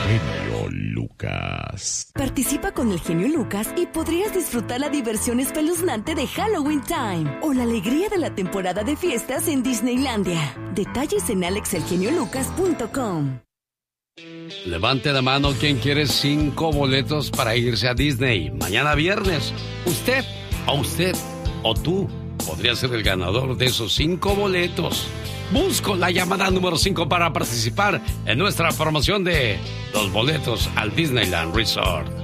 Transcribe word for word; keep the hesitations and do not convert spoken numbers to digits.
genio Lucas. Participa con el genio Lucas y podrías disfrutar la diversión espeluznante de Halloween Time o la alegría de la temporada de fiestas en Disneylandia. Detalles en alex el genio lucas punto com. Levante la mano quien quiere cinco boletos para irse a Disney mañana viernes. Usted, o usted, o tú, podría ser el ganador de esos cinco boletos. Busco la llamada número cinco para participar en nuestra promoción de los boletos al Disneyland Resort.